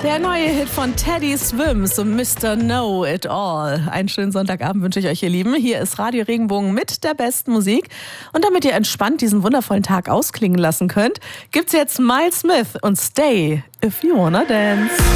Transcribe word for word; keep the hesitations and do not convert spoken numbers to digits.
Der neue Hit von Teddy Swims, Mister Know It All. Einen schönen Sonntagabend wünsche ich euch, ihr Lieben. Hier ist Radio Regenbogen mit der besten Musik. Und damit ihr entspannt diesen wundervollen Tag ausklingen lassen könnt, gibt's jetzt Miles Smith und Stay If You Wanna Dance.